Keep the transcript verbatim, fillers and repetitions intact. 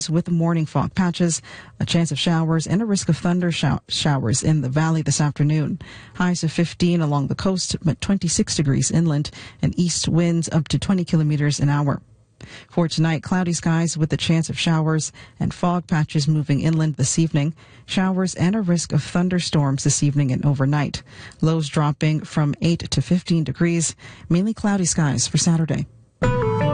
with morning fog patches, a chance of showers, and a risk of thunder show- showers in the valley this afternoon. Highs of fifteen along the coast, but twenty-six degrees inland, and east winds up to twenty kilometers an hour. For tonight, cloudy skies with a chance of showers and fog patches moving inland this evening. Showers and a risk of thunderstorms this evening and overnight. Lows dropping from eight to fifteen degrees. Mainly cloudy skies for Saturday.